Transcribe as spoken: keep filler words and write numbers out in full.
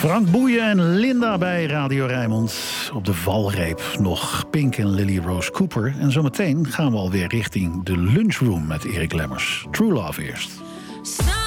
Frank Boeien en Linda bij Radio Rijnmond. Op de valreep nog Pink en Lily Rose Cooper. En zometeen gaan we alweer richting de lunchroom met Erik Lemmers. True Love eerst.